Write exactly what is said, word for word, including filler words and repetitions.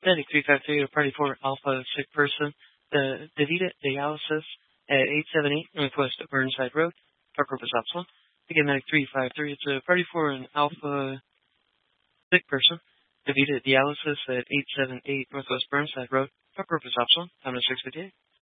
Medic three five three to Party four Alpha, sick person. The Davida dialysis at eight seven eight Northwest Burnside Road, for purpose optional. Again, Medic three five three to Party four and Alpha, sick person. Davida dialysis at eight seven eight Northwest Burnside Road, for purpose optional. Time to six fifty-eight.